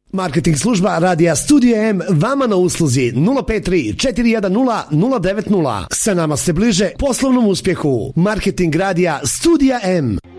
Marketing služba Radija Studija M vama na usluzi 053 410 090. Sa nama ste bliže poslovnom uspjehu. Marketing Radija Studija M.